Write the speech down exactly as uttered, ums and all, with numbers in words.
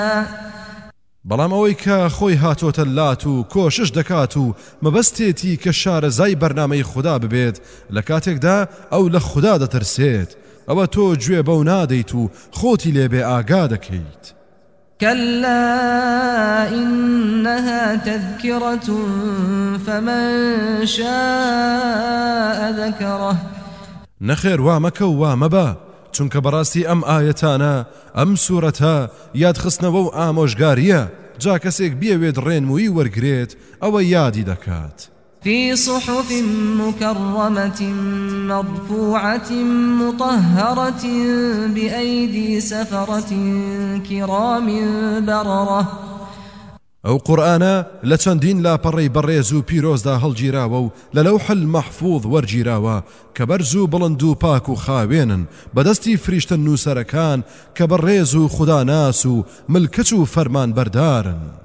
بەڵام ئەوەی کە خۆی هاتۆتە لات و کۆشش دەکات و مەبەستێتی کە شارەزای بەرنامەی خوددا ببێت لە کاتێکدا ئەو لە خوددا دەترسێت ئەوە تۆ گوێ بەو نادەیت و خۆتی لێبێ ئاگا دەکەیت. كلا إنها تذكرة فمن شاء ذكره نەخێر وا مەکە و وا مەبە چونکە بەڕاستی ئەم ئایەتانە ئەم سوورەتە یادخستنەوە و ئامۆژگاریە جا کەسێک بیەوێت ڕێنمووی وەرگرێت ئەوە یادی دەکات. في صحف مكرمة مرفوعة مطهرة بأيدي سفرة كرام بررة. ئەو قورئانە لە چەندین لاپەڕەی بەڕێز و پیرۆزدا هەڵگیراوە و لە لەوح المەحفوظ وەرگیراوە کە بەرز و بڵند و پاک و خاوێنن بەدەستی فریشتە نووسەرەکان کە بەڕێز و خوداناس و ملکەچ و فەرمان بەردارن.